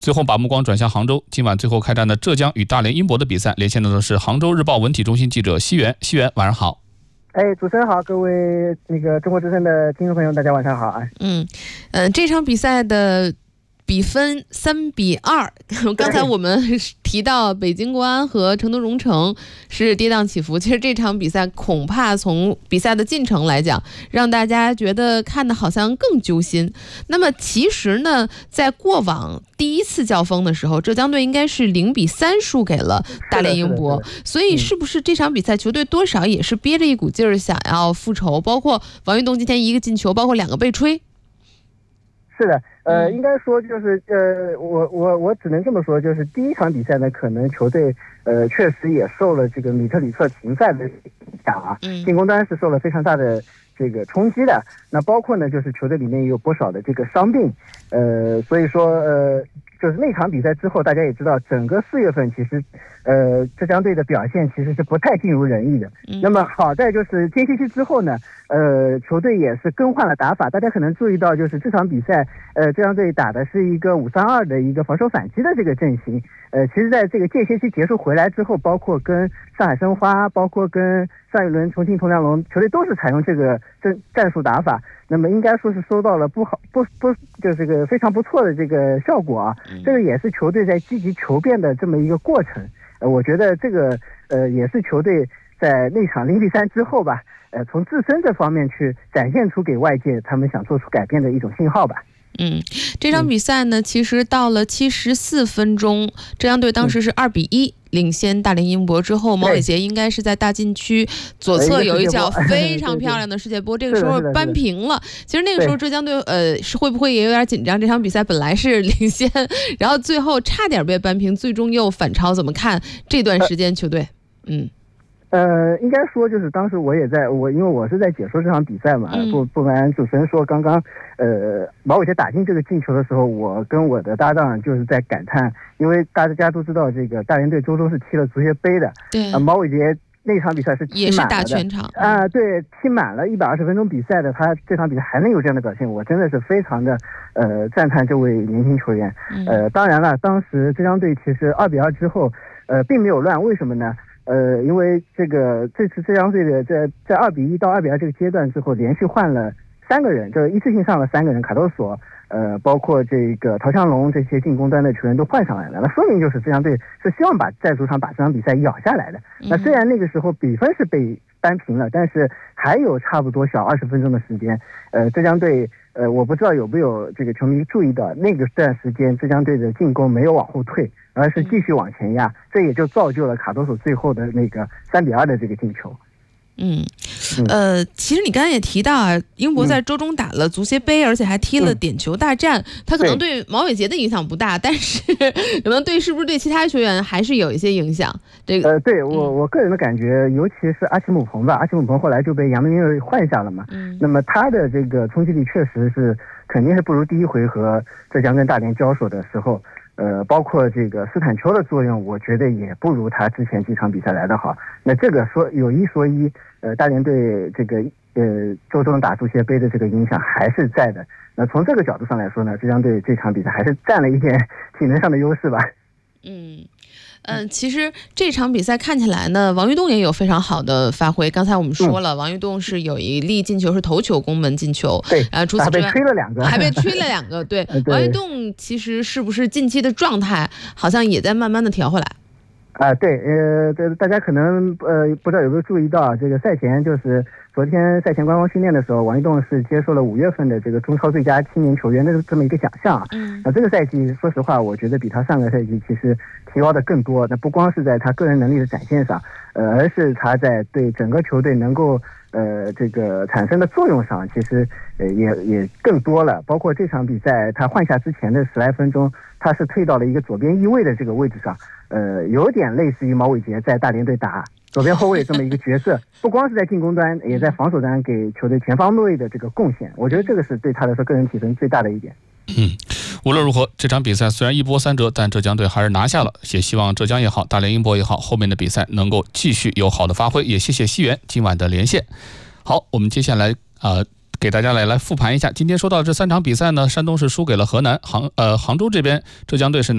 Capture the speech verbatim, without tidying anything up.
最后把目光转向杭州，今晚最后开战的浙江与大连英博的比赛，连线的是杭州日报文体中心记者西元。西元，晚上好。 哎，主持人好，各位那个中国之声的听众朋友，大家晚上好啊。 嗯，呃，这场比赛的比分三比二。刚才我们提到北京国安和成都蓉城是跌宕起伏，其实这场比赛恐怕从比赛的进程来讲，让大家觉得看的好像更揪心。那么其实呢，在过往第一次交锋的时候，浙江队应该是零比三输给了大连英博，所以是不是这场比赛球队多少也是憋着一股劲儿想要复仇？包括王玉栋今天一个进球，包括两个被吹。 是的，呃，应该说就是呃，我我我只能这么说，就是第一场比赛呢，可能球队呃确实也受了这个米特里特停赛的影响啊，进攻端是受了非常大的这个冲击的。那包括呢，就是球队里面也有不少的这个伤病，呃，所以说呃，就是那场比赛之后，大家也知道，整个四月份其实呃浙江队的表现其实是不太尽如人意的。那么好在就是间歇期之后呢，呃，球队也是更换了打法。大家可能注意到，就是这场比赛，呃，浙江队打的是一个五三二的一个防守反击的这个阵型。呃，其实在这个间歇期结束回来之后，包括跟上海申花，包括跟上一轮重庆铜梁龙，球队都是采用这个战战术打法。那么应该说是收到了不好不不就是这个非常不错的这个效果啊。这个也是球队在积极求变的这么一个过程。呃，我觉得这个呃也是球队在那场零比三之后吧。呃，从自身这方面去展现出给外界他们想做出改变的一种信号吧。 嗯，这场比赛呢，其实到了七十四分钟，浙江队当时是二比一领先大连英博之后，毛伟杰应该是在大禁区左侧有一脚非常漂亮的世界波，这个时候扳平了。其实那个时候浙江队呃是会不会也有点紧张？这场比赛本来是领先，然后最后差点被扳平，最终又反超。怎么看这段时间球队？嗯。 呃，应该说就是当时我也在我，因为我是在解说这场比赛嘛，嗯、不不瞒主持人说，刚刚呃毛伟杰打进这个进球的时候，我跟我的搭档就是在感叹，因为大家都知道这个大连队周中是踢了足协杯的， 对， 呃、毛伟杰那场比赛是踢满了的，也是打全场啊、呃，对，踢满了一百二十分钟比赛的，他这场比赛还能有这样的表现，我真的是非常的呃赞叹这位年轻球员。呃，当然了，当时浙江队其实二比二之后，呃，并没有乱，为什么呢？呃，因为这个这次浙江队的在在二比一到二比二这个阶段之后，连续换了三个人，就一次性上了三个人，卡多索，呃，包括这个陶强龙这些进攻端的球员都换上来了。那说明就是浙江队是希望把在主场把这场比赛咬下来的。那虽然那个时候比分是被扳平了，但是还有差不多小二十分钟的时间，呃，浙江队。呃，我不知道有没有这个球迷注意到，那个段时间浙江队的进攻没有往后退，而是继续往前压，这也就造就了卡多索最后的那个三比二的这个进球。 嗯，呃，其实你刚才也提到啊，英博在周中打了足协杯，嗯、而且还踢了点球大战，他、嗯、可能对毛伟杰的影响不大，但是可能对是不是对其他球员还是有一些影响。这个呃，对我我个人的感觉，尤其是阿奇姆彭吧，阿奇姆彭后来就被杨明锐换下了嘛，嗯，那么他的这个冲击力确实是肯定是不如第一回合浙江跟大连交手的时候。呃，包括这个斯坦丘的作用，我觉得也不如他之前几场比赛来得好。那这个说有一说一，呃，大连队这个呃周中打足协杯的这个影响还是在的。那从这个角度上来说呢，浙江队这场比赛还是占了一点体能上的优势吧。 嗯。嗯，其实这场比赛看起来呢，王玉栋也有非常好的发挥。刚才我们说了，嗯、王玉栋是有一粒进球是头球攻门进球， 对， 呃，除此之外还被吹了两个， 还被吹了两个。对，对王玉栋其实是不是近期的状态好像也在慢慢的调回来？ 啊、呃，对，呃，大家可能呃不知道有没有注意到，这个赛前就是昨天赛前官方训练的时候，王玉栋是接受了五月份的这个中超最佳青年球员的这么一个奖项啊。嗯，那这个赛季说实话，我觉得比他上个赛季其实提高的更多。那不光是在他个人能力的展现上，呃，而是他在对整个球队能够呃这个产生的作用上，其实呃也也更多了。包括这场比赛他换下之前的十来分钟，他是退到了一个左边翼位的这个位置上。呃，有点类似于毛伟杰在大连队打左边后卫这么一个角色，不光是在进攻端，也在防守端给球队全方位的这个贡献。我觉得这个是对他来说个人提升最大的一点。 嗯，无论如何，这场比赛虽然一波三折，但浙江队还是拿下了。也希望浙江也好，大连英博也好，后面的比赛能够继续有好的发挥。也谢谢西元今晚的连线。好，我们接下来呃。给大家来来复盘一下今天说到这三场比赛呢，山东是输给了河南，杭呃杭州这边浙江队是